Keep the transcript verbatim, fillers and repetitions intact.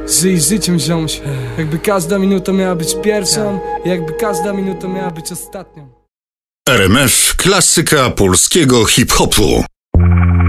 Żyj życiem, ziomuś. Jakby każda minuta miała być pierwszą, jakby każda minuta miała być ostatnią. R M F, klasyka polskiego hip-hopu.